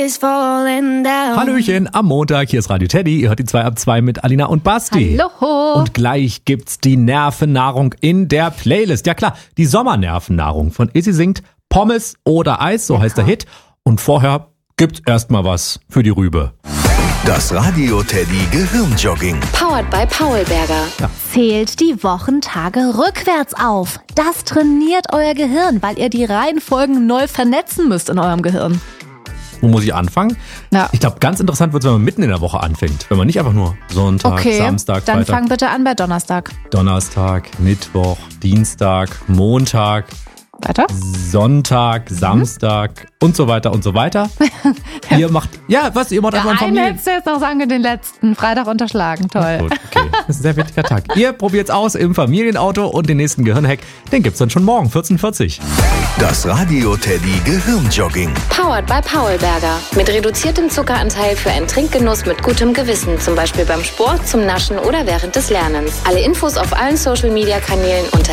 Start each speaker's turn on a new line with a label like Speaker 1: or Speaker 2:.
Speaker 1: is falling down.
Speaker 2: Hallöchen, am Montag, hier ist Radio Teddy. Ihr hört die 2 ab 2 mit Alina und Basti.
Speaker 3: Hallo.
Speaker 2: Und gleich gibt's die Nervennahrung in der Playlist. Ja klar, die Sommernervennahrung von Izzy singt Pommes oder Eis, so heißt der Hit. Und vorher gibt's erstmal was für die Rübe.
Speaker 4: Das Radio Teddy Gehirnjogging.
Speaker 5: Powered by Paulberger.
Speaker 3: Zählt die Wochentage rückwärts auf. Das trainiert euer Gehirn, weil ihr die Reihenfolgen neu vernetzen müsst in eurem Gehirn.
Speaker 2: Wo muss ich anfangen?
Speaker 3: Ja.
Speaker 2: Ich glaube, ganz interessant wird es, wenn man mitten in der Woche anfängt. Wenn man nicht einfach nur Sonntag, Samstag,
Speaker 3: dann
Speaker 2: Freitag,
Speaker 3: fang bitte an bei Donnerstag.
Speaker 2: Donnerstag, Mittwoch, Dienstag, Montag,
Speaker 3: Weiter?
Speaker 2: Sonntag, Samstag und so weiter und so weiter. Ihr macht einfach
Speaker 3: Einen
Speaker 2: ein Familien...
Speaker 3: hättest du jetzt noch sagen, den letzten Freitag unterschlagen. Toll.
Speaker 2: Gut, okay. Das ist ein sehr wichtiger Tag. Ihr probiert's aus im Familienauto und den nächsten Gehirnhack, den gibt's dann schon morgen, 14:40.
Speaker 4: Das Radio Teddy Gehirnjogging.
Speaker 5: Powered by Paulberger. Mit reduziertem Zuckeranteil für einen Trinkgenuss mit gutem Gewissen. Zum Beispiel beim Sport, zum Naschen oder während des Lernens. Alle Infos auf allen Social-Media-Kanälen unter